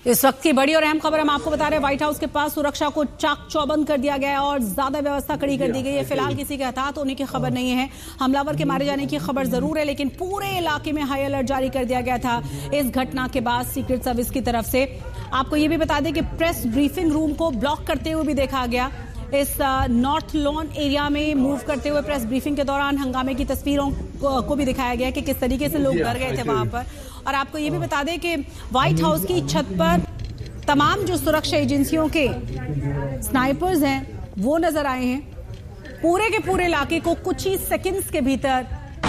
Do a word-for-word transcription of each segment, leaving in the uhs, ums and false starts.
इस वक्त की बड़ी और अहम खबर हम आपको बता रहे हैं। व्हाइट हाउस के पास सुरक्षा को चाक चौबंद कर दिया गया है और ज्यादा व्यवस्था खड़ी कर दी गई है। फिलहाल किसी के हताहत होने की खबर नहीं है, हमलावर के मारे जाने की खबर जरूर है, लेकिन पूरे इलाके में हाई अलर्ट जारी कर दिया गया था इस घटना के बाद सीक्रेट सर्विस की तरफ से। आपको ये भी बता दें कि प्रेस ब्रीफिंग रूम को ब्लॉक करते हुए भी देखा गया। इस नॉर्थ लॉन एरिया में मूव करते हुए प्रेस ब्रीफिंग के दौरान हंगामे की तस्वीरों को भी दिखाया गया कि किस तरीके से लोग डर गए थे वहां पर। और आपको ये भी बता दें कि व्हाइट हाउस की छत पर तमाम जो सुरक्षा एजेंसियों के स्नाइपर्स हैं वो नजर आए हैं। पूरे के पूरे इलाके को कुछ ही सेकंड्स के भीतर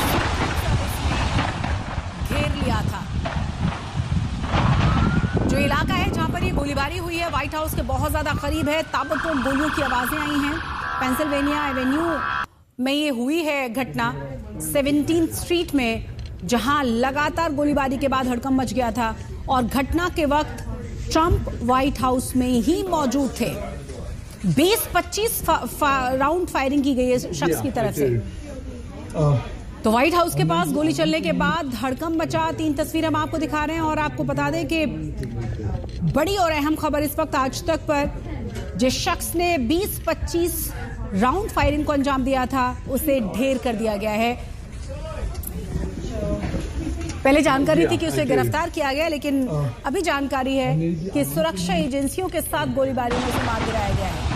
घेर लिया था। जो इलाका है जहां पर ये गोलीबारी हुई है व्हाइट हाउस के बहुत ज्यादा करीब है। ताबड़तोड़ गोलियों की आवाजें आई हैं। पेंसिल्वेनिया एवेन्यू में ये हुई है घटना, सेवनटीन्थ स्ट्रीट में, जहां लगातार गोलीबारी के बाद हड़कंप मच गया था। और घटना के वक्त ट्रंप व्हाइट हाउस में ही मौजूद थे। बीस पच्चीस राउंड फायरिंग की गई है शख्स की तरफ से। तो व्हाइट हाउस के पास गोली चलने के बाद हड़कंप मचा। तीन तस्वीर हम आपको दिखा रहे हैं और आपको बता दें कि बड़ी और अहम खबर इस वक्त आज तक पर, जिस शख्स ने बीस पच्चीस राउंड फायरिंग को अंजाम दिया था उसे ढेर कर दिया गया है। पहले जानकारी थी कि उसे गिरफ्तार किया गया, लेकिन अभी जानकारी है कि सुरक्षा एजेंसियों के साथ गोलीबारी में उसे मार गिराया गया है।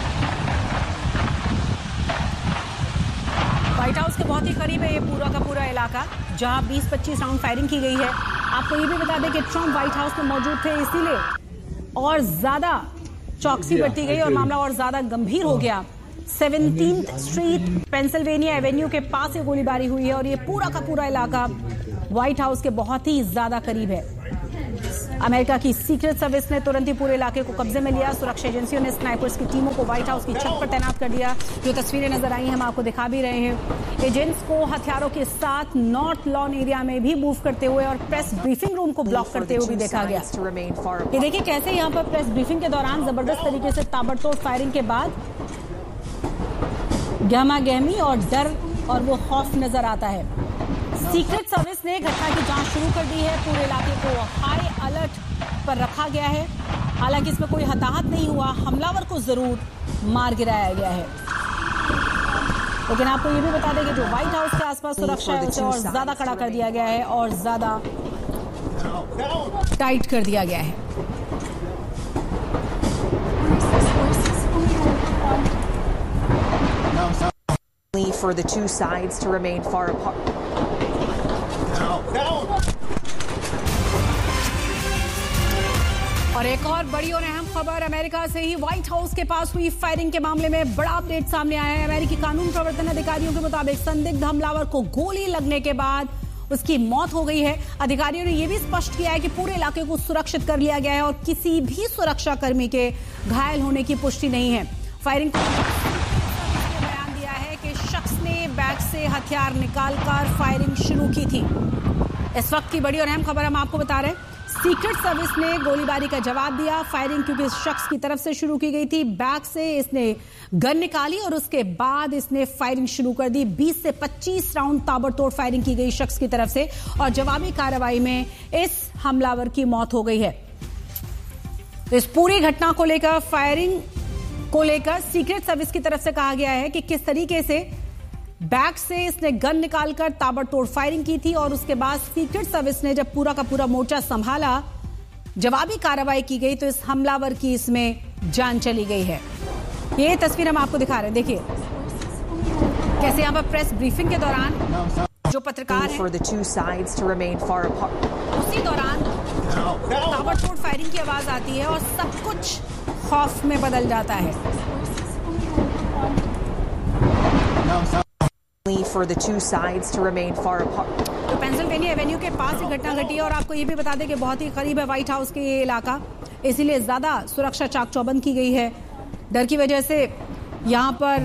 व्हाइट हाउस के बहुत ही करीब है ये पूरा का पूरा इलाका, जहां बीस पच्चीस राउंड फायरिंग की गई है। आपको ये भी बता दें कि ट्रंप व्हाइट हाउस में मौजूद थे, इसीलिए और ज्यादा चौकसी बरती गई और मामला और ज्यादा गंभीर हो गया। सेवनटीन्थ स्ट्रीट पेंसिल्वेनिया एवेन्यू के पास ये गोलीबारी हुई है और ये पूरा का पूरा इलाका व्हाइट हाउस के बहुत ही ज्यादा करीब है। अमेरिका की सीक्रेट सर्विस ने तुरंत ही पूरे इलाके को कब्जे में लिया। सुरक्षा एजेंसियों ने स्नाइपर्स की टीमों को व्हाइट हाउस की छत पर तैनात कर दिया। जो तस्वीरें नजर आई हैं हम आपको दिखा भी रहे हैं। एजेंट्स को हथियारों के साथ नॉर्थ लॉन एरिया में भी मूव करते हुए और प्रेस ब्रीफिंग रूम को ब्लॉक करते हुए भी देखा गया। ये देखिए कैसे यहाँ पर प्रेस ब्रीफिंग के दौरान जबरदस्त तरीके से ताबड़तोड़ फायरिंग के बाद गहमा गहमी और डर और वो खौफ नजर आता है। सीक्रेट सर्विस ने घटना की जांच शुरू कर दी है। पूरे इलाके को हाई अलर्ट पर रखा गया है। हालांकि इसमें कोई हताहत नहीं हुआ, हमलावर को जरूर मार गिराया गया है। लेकिन आपको ये भी बता दें कि जो व्हाइट हाउस के आसपास सुरक्षा है उसे और ज्यादा कड़ा कर दिया गया है और ज्यादा टाइट कर दिया गया है। For the two sides to remain far apart. और एक और बड़ी और अहम खबर अमेरिका से ही व्हाइट हाउस के पास हुई फायरिंग के मामले में बड़ा अपडेट सामने आया है। अमेरिकी कानून प्रवर्तन अधिकारियों के मुताबिक संदिग्ध हमलावर को गोली लगने के बाद उसकी मौत हो गई है। अधिकारियों ने यह भी स्पष्ट किया है कि पूरे इलाके को सुरक्षित कर लिया गया है और किसी भी सुरक्षा कर्मी के घायल होने की पुष्टि नहीं है। फायरिंग बयान दिया है कि शख्स ने बैग से हथियार निकालकर फायरिंग शुरू की थी। इस वक्त की बड़ी और अहम खबर हम आपको बता रहे हैं। सीक्रेट सर्विस ने गोलीबारी का जवाब दिया। फायरिंग क्योंकि इस शख्स की तरफ से शुरू की गई थी, बैग से इसने गन निकाली और उसके बाद इसने फायरिंग शुरू कर दी। बीस से पच्चीस राउंड ताबड़तोड़ फायरिंग की गई शख्स की तरफ से और जवाबी कार्रवाई में इस हमलावर की मौत हो गई है। इस पूरी घटना को लेकर, फायरिंग को लेकर सीक्रेट सर्विस की तरफ से कहा गया है कि किस तरीके से बैग से इसने गन निकालकर ताबड़तोड़ फायरिंग की थी और उसके बाद सीक्रेट सर्विस ने जब पूरा का पूरा मोर्चा संभाला, जवाबी कार्रवाई की गई तो इस हमलावर की इसमें जान चली गई है। ये तस्वीर हम आपको दिखा रहे हैं। देखिए कैसे यहाँ पर प्रेस ब्रीफिंग के दौरान जो पत्रकार हैं, उसी दौरान ताबड़तोड़ फायरिंग की आवाज आती है और सब कुछ खौफ में बदल जाता है। For the two sides to remain far apart. तो पेंसिल्वेनिया एवेन्यू के पास ही घटना घटी है और आपको ये भी बता दें कि बहुत ही करीब है व्हाइट हाउस के ये इलाका, इसीलिए ज्यादा सुरक्षा चाक चौबंद की गई है। डर की वजह से यहाँ पर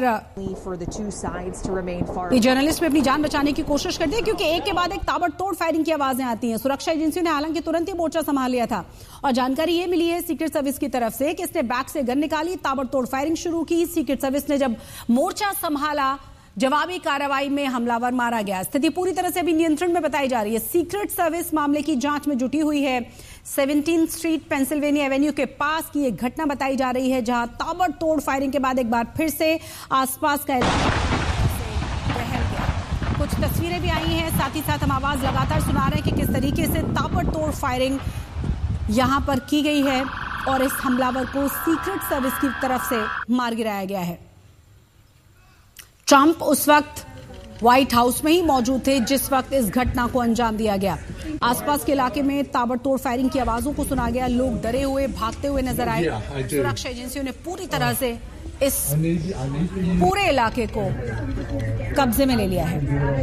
ये जर्नलिस्ट भी अपनी जान बचाने की कोशिश करते हैं क्योंकि एक के बाद एक ताबड़तोड़ फायरिंग की आवाजें आती हैं। सुरक्षा एजेंसियों ने हालांकि तुरंत ही मोर्चा संभाल लिया था और जानकारी ये मिली है सीक्रेट सर्विस की तरफ से कि इसने बैग से गन निकाली, ताबड़तोड़ फायरिंग शुरू की। सीक्रेट सर्विस ने जब मोर्चा संभाला जवाबी कार्रवाई में हमलावर मारा गया। स्थिति पूरी तरह से अभी नियंत्रण में बताई जा रही है। सीक्रेट सर्विस मामले की जांच में जुटी हुई है। सेवनटीन स्ट्रीट पेंसिल्वेनिया एवेन्यू के पास की एक घटना बताई जा रही है, जहां ताबड़तोड़ फायरिंग के बाद एक बार फिर से आसपास का इलाका बहल गया। कुछ तस्वीरें भी आई हैं, साथ ही साथ हम आवाज लगातार सुना रहे हैं कि किस तरीके से ताबड़तोड़ फायरिंग यहां पर की गई है और इस हमलावर को सीक्रेट सर्विस की तरफ से मार गिराया गया है। ट्रंप उस वक्त व्हाइट हाउस में ही मौजूद थे जिस वक्त इस घटना को अंजाम दिया गया। आसपास के इलाके में ताबड़तोड़ फायरिंग की आवाजों को सुना गया। लोग डरे हुए भागते हुए नजर आए। सुरक्षा एजेंसियों ने पूरी तरह से इस पूरे इलाके को कब्जे में ले लिया है।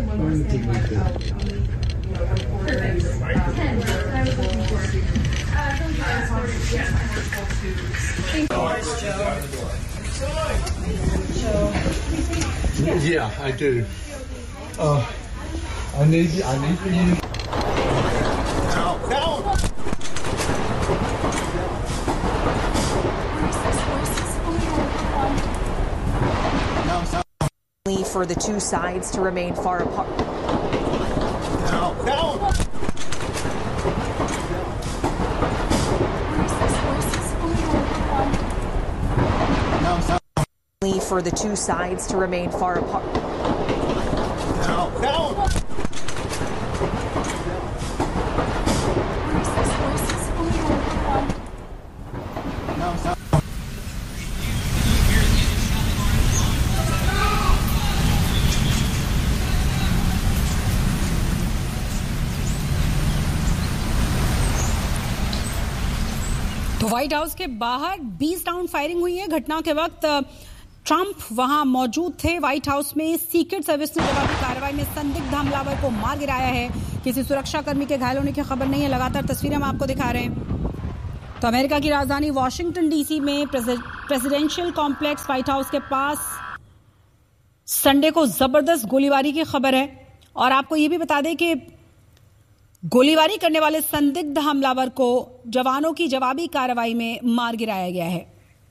Yeah, I do. Uh, I need, I need you. For the two sides to remain far apart. For the two sides to remain far apart. तो व्हाइट हाउस के बाहर बीस राउंड फायरिंग हुई है। घटना के वक्त ट्रंप वहां मौजूद थे। व्हाइट हाउस में सीक्रेट सर्विस ने जवाबी कार्रवाई में संदिग्ध हमलावर को मार गिराया है। किसी सुरक्षाकर्मी के घायल होने की खबर नहीं है। लगातार तस्वीरें हम आपको दिखा रहे हैं। तो अमेरिका की राजधानी वॉशिंगटन डीसी में प्रेसिडेंशियल कॉम्प्लेक्स व्हाइट हाउस के पास संडे को जबरदस्त गोलीबारी की खबर है। और आपको यह भी बता दें कि गोलीबारी करने वाले संदिग्ध हमलावर को जवानों की जवाबी कार्रवाई में मार गिराया गया है।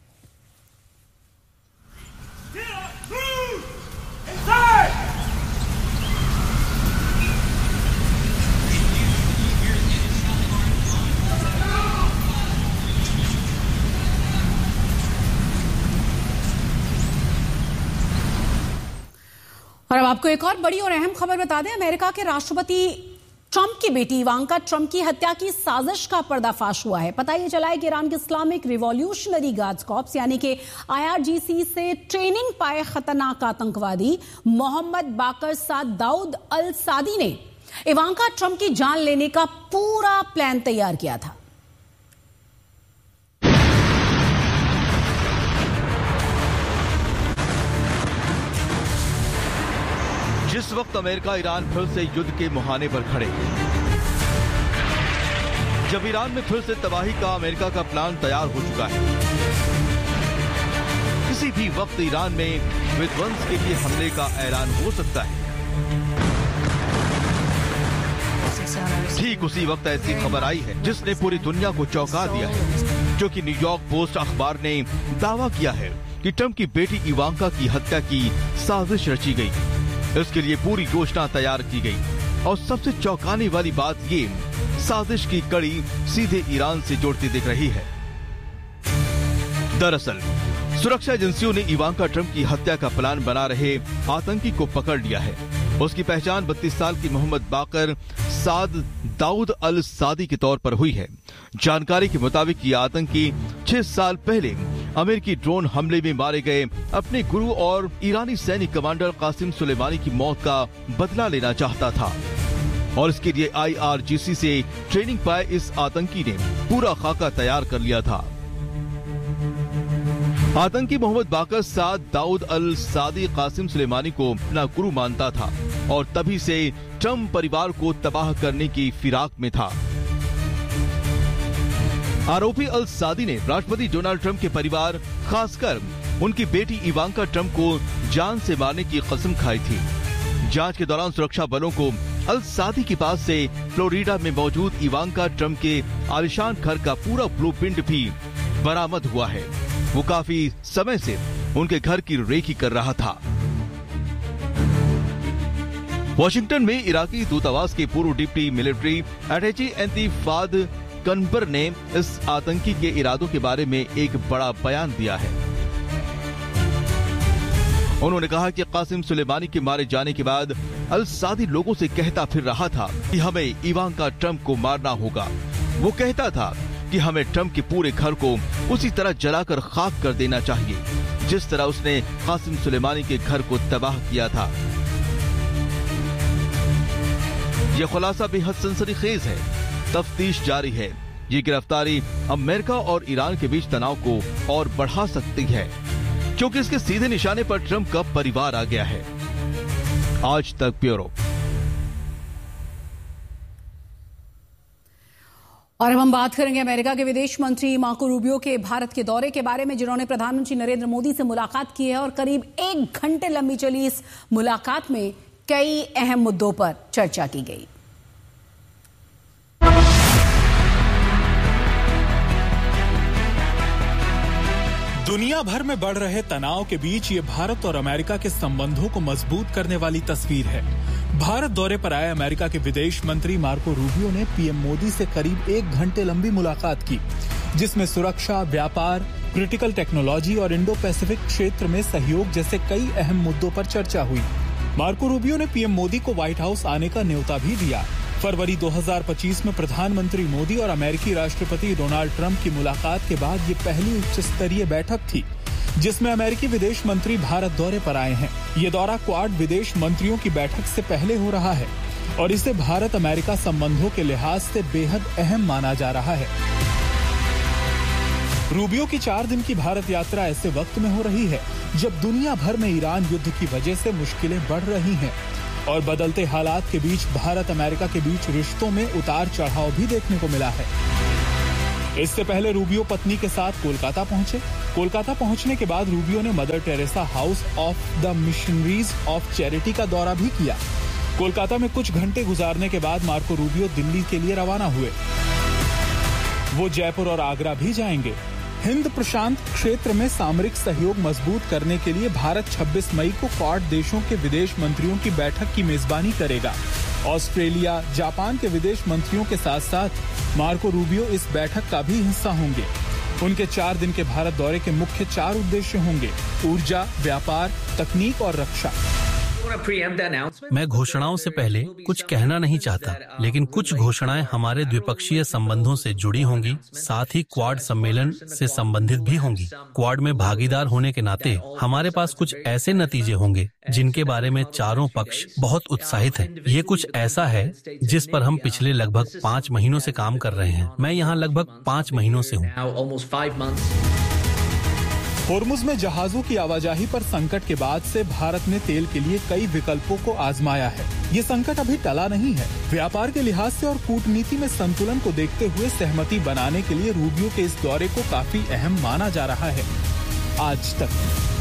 और अब आपको एक और बड़ी और अहम खबर बता दें। अमेरिका के राष्ट्रपति ट्रंप की बेटी इवांका ट्रंप की हत्या की साजिश का पर्दाफाश हुआ है। पता ये चला है कि ईरान के इस्लामिक रिवॉल्यूशनरी गार्ड्स कॉर्प्स यानी कि आईआरजीसी से ट्रेनिंग पाए खतरनाक आतंकवादी मोहम्मद बाकर साद दाऊद अल सादी ने इवांका ट्रंप की जान लेने का पूरा प्लान तैयार किया था। जिस वक्त अमेरिका ईरान फिर से युद्ध के मुहाने पर खड़े, जब ईरान में फिर से तबाही का अमेरिका का प्लान तैयार हो चुका है, किसी भी वक्त ईरान में विध्वंस के लिए हमले का ऐलान हो सकता है। ठीक उसी वक्त ऐसी खबर आई है जिसने पूरी दुनिया को चौंका दिया है, क्योंकि न्यूयॉर्क पोस्ट अखबार ने दावा किया है कि ट्रंप की बेटी इवांका की हत्या की साजिश रची गई। इसके लिए पूरी योजना तैयार की गई और सबसे चौंकाने वाली बात ये, साजिश की कड़ी सीधे ईरान से जोड़ती दिख रही है। दरअसल सुरक्षा एजेंसियों ने इवांका ट्रंप की हत्या का प्लान बना रहे आतंकी को पकड़ लिया है। उसकी पहचान बत्तीस साल की मोहम्मद बाकर साद दाऊद अल सादी के तौर पर हुई है। जानकारी के मुताबिक ये आतंकी छह साल पहले अमेरिकी ड्रोन हमले में मारे गए अपने गुरु और ईरानी सैनिक कमांडर कासिम सुलेमानी की मौत का बदला लेना चाहता था और इसके लिए आईआरजीसी से ट्रेनिंग पाए इस आतंकी ने पूरा खाका तैयार कर लिया था। आतंकी मोहम्मद बाकर साद दाऊद अल सादी कासिम सुलेमानी को अपना गुरु मानता था और तभी से ट्रंप परिवार को तबाह करने की फिराक में था। आरोपी अल सादी ने राष्ट्रपति डोनाल्ड ट्रंप के परिवार, खासकर उनकी बेटी इवांका ट्रंप को जान से मारने की कसम खाई थी। जांच के दौरान सुरक्षा बलों को अल सादी के पास से फ्लोरिडा में मौजूद इवांका ट्रंप के आलिशान घर का पूरा ब्लूप्रिंट भी बरामद हुआ है। वो काफी समय से उनके घर की रेकी कर रहा था। वॉशिंगटन में इराकी दूतावास के पूर्व डिप्टी मिलिट्री अटैची एंतीफाद कनबर ने इस आतंकी के इरादों के बारे में एक बड़ा बयान दिया है। उन्होंने कहा कि कासिम सुलेमानी के मारे जाने के बाद अल सादी लोगों से कहता फिर रहा था कि हमें इवांका ट्रंप को मारना होगा। वो कहता था कि हमें ट्रंप के पूरे घर को उसी तरह जलाकर खाक कर देना चाहिए जिस तरह उसने कासिम सुलेमानी के घर को तबाह किया था। यह खुलासा बेहद सनसनीखेज है। तफ्तीश जारी है। ये गिरफ्तारी अमेरिका और ईरान के बीच तनाव को और बढ़ा सकती है क्योंकि इसके सीधे निशाने पर ट्रंप का परिवार आ गया है। आज तक ब्यूरो। और अब हम बात करेंगे अमेरिका के विदेश मंत्री मार्को रूबियो के भारत के दौरे के बारे में, जिन्होंने प्रधानमंत्री नरेंद्र मोदी से मुलाकात की है और करीब एक घंटे लंबी चली इस मुलाकात में कई अहम मुद्दों पर चर्चा की गई। दुनिया भर में बढ़ रहे तनाव के बीच ये भारत और अमेरिका के संबंधों को मजबूत करने वाली तस्वीर है। भारत दौरे पर आए अमेरिका के विदेश मंत्री मार्को रूबियो ने पीएम मोदी से करीब एक घंटे लंबी मुलाकात की, जिसमें सुरक्षा, व्यापार, क्रिटिकल टेक्नोलॉजी और इंडो पैसिफिक क्षेत्र में सहयोग जैसे कई अहम मुद्दों पर चर्चा हुई। मार्को रूबियो ने पीएम मोदी को व्हाइट हाउस आने का न्योता भी दिया। फरवरी दो हज़ार पच्चीस में प्रधानमंत्री मोदी और अमेरिकी राष्ट्रपति डोनाल्ड ट्रंप की मुलाकात के बाद ये पहली उच्च स्तरीय बैठक थी जिसमें अमेरिकी विदेश मंत्री भारत दौरे पर आए हैं। ये दौरा क्वाड विदेश मंत्रियों की बैठक से पहले हो रहा है और इसे भारत अमेरिका संबंधों के लिहाज से बेहद अहम माना जा रहा है। रूबियो की चार दिन की भारत यात्रा ऐसे वक्त में हो रही है जब दुनिया भर में ईरान युद्ध की वजह से मुश्किलें बढ़ रही हैं और बदलते हालात के बीच भारत अमेरिका के बीच रिश्तों में उतार चढ़ाव भी देखने को मिला है। इससे पहले रूबियो पत्नी के साथ कोलकाता पहुंचे। कोलकाता पहुंचने के बाद रूबियो ने mother Teresa house of the missionaries of charity का दौरा भी किया। कोलकाता में कुछ घंटे गुजारने के बाद मार्को रूबियो दिल्ली के लिए रवाना हुए। वो जयपुर और आगरा भी जाएंगे। हिंद प्रशांत क्षेत्र में सामरिक सहयोग मजबूत करने के लिए भारत छब्बीस मई को क्वाड देशों के विदेश मंत्रियों की बैठक की मेजबानी करेगा। ऑस्ट्रेलिया, जापान के विदेश मंत्रियों के साथ साथ मार्को रूबियो इस बैठक का भी हिस्सा होंगे। उनके चार दिन के भारत दौरे के मुख्य चार उद्देश्य होंगे: ऊर्जा, व्यापार, तकनीक और रक्षा। मैं घोषणाओं से पहले कुछ कहना नहीं चाहता, लेकिन कुछ घोषणाएं हमारे द्विपक्षीय संबंधों से जुड़ी होंगी, साथ ही क्वाड सम्मेलन से संबंधित भी होंगी। क्वाड में भागीदार होने के नाते हमारे पास कुछ ऐसे नतीजे होंगे जिनके बारे में चारों पक्ष बहुत उत्साहित हैं। ये कुछ ऐसा है जिस पर हम पिछले लगभग पाँच महीनों से काम कर रहे हैं। मैं यहाँ लगभग पाँच महीनों से हूँ। होर्मुज में जहाजों की आवाजाही पर संकट के बाद से भारत ने तेल के लिए कई विकल्पों को आजमाया है। ये संकट अभी टला नहीं है। व्यापार के लिहाज से और कूटनीति में संतुलन को देखते हुए सहमति बनाने के लिए रूबियो के इस दौरे को काफी अहम माना जा रहा है। आज तक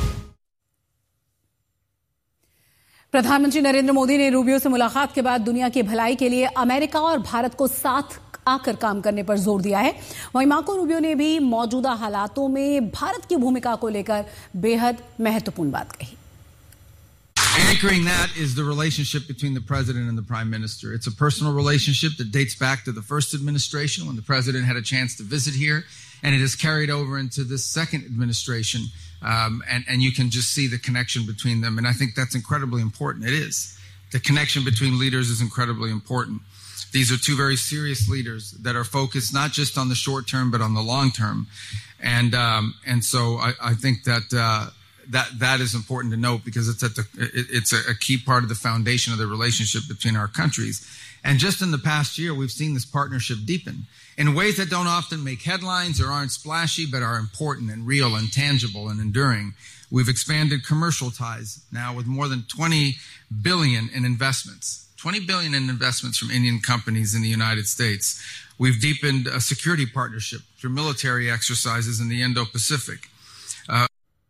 प्रधानमंत्री नरेंद्र मोदी ने रूबियो से मुलाकात के बाद दुनिया की भलाई के लिए अमेरिका और भारत को साथ आकर काम करने पर जोर दिया है। वहीं मार्को रूबियो ने भी मौजूदा हालातों में भारत की भूमिका को लेकर बेहद महत्वपूर्ण बात कही। Anchoring that is the relationship between the president and the prime minister. It's a personal relationship that dates back to the first administration when the president had a chance to visit here, and it has carried over into this second administration. Um, and, and you can just see the connection between them. And I think that's incredibly important. It is. The connection between leaders is incredibly important. These are two very serious leaders that are focused not just on the short term, but on the long term. And, um, and so I, I think that, uh, that, that is important to note because it's at the, it, it's a, a key part of the foundation of the relationship between our countries. And just in the past year, we've seen this partnership deepen in ways that don't often make headlines or aren't splashy, but are important and real and tangible and enduring. We've expanded commercial ties now with more than twenty billion in investments. twenty billion in investments from Indian companies in the United States. We've deepened a security partnership through military exercises in the Indo-Pacific. Uh,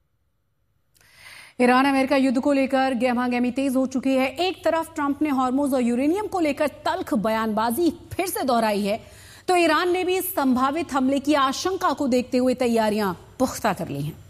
Iran America युद्ध को लेकर गहमागहमी तेज हो चुकी है। एक तरफ Trump ने Hormuz और यूरेनियम को लेकर तल्ख बयानबाजी फिर से दोहराई है, तो ईरान ने भी संभावित हमले की आशंका को देखते हुए तैयारियां पुख्ता कर ली हैं।